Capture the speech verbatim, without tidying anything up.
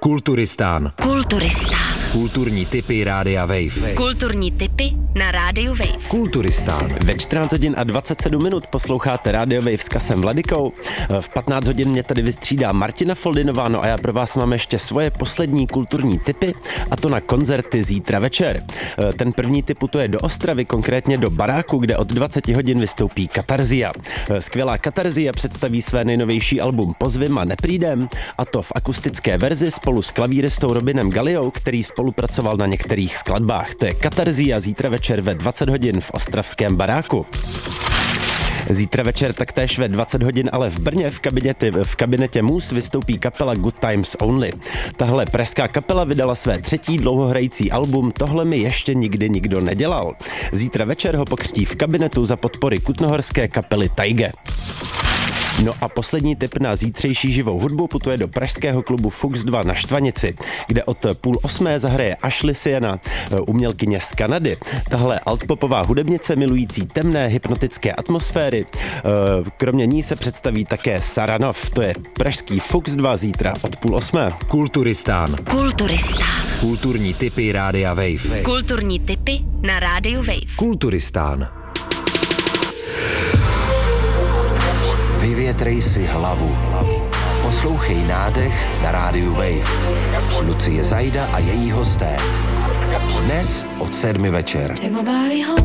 Kulturistán. Kulturistán. Kulturní tipy Rádia Wave. Kulturní tipy na Rádiu Wave. Kulturistán. Ve čtrnáct hodin a dvacet sedm minut posloucháte Rádio Wave s Kasem Vladykou. V patnáct hodin mě tady vystřídá Martina Foldinová, no a já pro vás mám ještě svoje poslední kulturní tipy, a to na koncerty zítra večer. Ten první tip putuje do Ostravy, konkrétně do Baráku, kde od dvacet hodin vystoupí Katarzia. Skvělá Katarzia představí své nejnovější album Pozvím a neprídem, a to v akustické verzi spolu s klavíristou Robinem Galliou, který spolupracoval na některých skladbách. To je Katarzia zítra večer ve dvacet hodin v ostravském Baráku. Zítra večer taktéž ve dvacet hodin, ale v Brně v kabinetě, v kabinetě Mus vystoupí kapela Good Times Only. Tahle pražská kapela vydala své třetí dlouhohrající album Tohle mi ještě nikdy nikdo nedělal. Zítra večer ho pokřtí v kabinetu za podpory kutnohorské kapely Taige. No a poslední tip na zítřejší živou hudbu putuje do pražského klubu Fux dva na Štvanici, kde od půl osmé zahraje Ashley Sienna, umělkyně z Kanady. Tahle altpopová hudebnice milující temné hypnotické atmosféry. Kromě ní se představí také Saranov, to je pražský Fux dva zítra od půl osmé. Kulturistán. Kulturistán. Kulturní tipy Rádia Wave. Kulturní tipy na Rádiu Wave. Kulturistán. Vyvětrej si hlavu. Poslouchej Nádech na Rádiu Wave. Lucie Zajda a její hosté. Dnes od sedmi večer.